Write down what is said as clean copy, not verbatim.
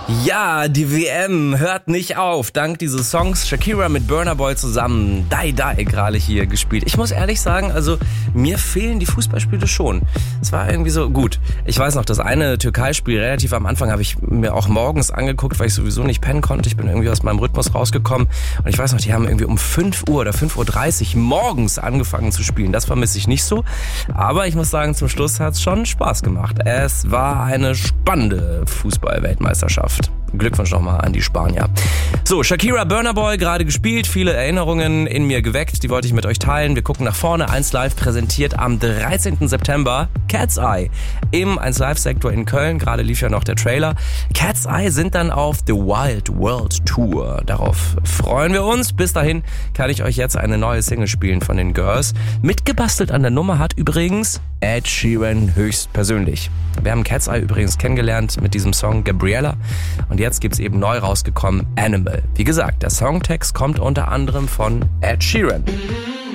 Ja, die WM hört nicht auf. Dank dieses Songs Shakira mit Burna Boy zusammen. Die gerade hier gespielt. Ich muss ehrlich sagen, also mir fehlen die Fußballspiele schon. Es war irgendwie so gut. Ich weiß noch, das eine Türkei-Spiel relativ am Anfang habe ich mir auch morgens angeguckt, weil ich sowieso nicht pennen konnte. Ich bin irgendwie aus meinem Rhythmus rausgekommen. Und ich weiß noch, die haben irgendwie um 5 Uhr oder 5.30 Uhr morgens angefangen zu spielen. Das vermisse ich nicht so. Aber ich muss sagen, zum Schluss hat es schon Spaß gemacht. Es war eine spannende Fußball-Weltmeisterschaft. Glückwunsch nochmal an die Spanier. So, Shakira, Burna Boy, gerade gespielt, viele Erinnerungen in mir geweckt, die wollte ich mit euch teilen. Wir gucken nach vorne, 1 Live präsentiert am 13. September Cat's Eye im 1 Live Sektor in Köln, gerade lief ja noch der Trailer. Cat's Eye sind dann auf The Wild World Tour, darauf freuen wir uns. Bis dahin kann ich euch jetzt eine neue Single spielen von den Girls. Mitgebastelt an der Nummer hat übrigens Ed Sheeran höchstpersönlich. Wir haben Cat's Eye übrigens kennengelernt mit diesem Song Gabriella und jetzt gibt's eben neu rausgekommen Animal. Wie gesagt, der Songtext kommt unter anderem von Ed Sheeran.